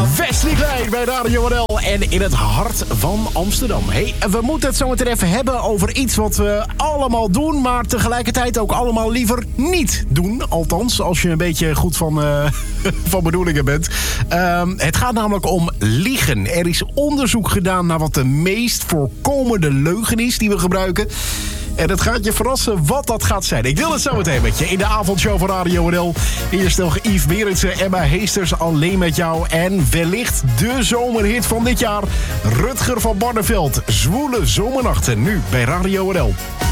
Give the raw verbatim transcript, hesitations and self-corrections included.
Wesley Klein bij Radio N L en in het hart van Amsterdam. Hey, we moeten het zo meteen even hebben over iets wat we allemaal doen, maar tegelijkertijd ook allemaal liever niet doen. Althans, als je een beetje goed van, uh, van bedoelingen bent. Uh, het gaat namelijk om liegen. Er is onderzoek gedaan naar wat de meest voorkomende leugen is die we gebruiken. En het gaat je verrassen wat dat gaat zijn. Ik wil het zo meteen met je in de avondshow van Radio N L. Eerst nog Yves Berendsen, Emma Heesters, Alleen met jou. En wellicht de zomerhit van dit jaar. Rutger van Barneveld, Zwoele Zomernachten. Nu bij Radio N L.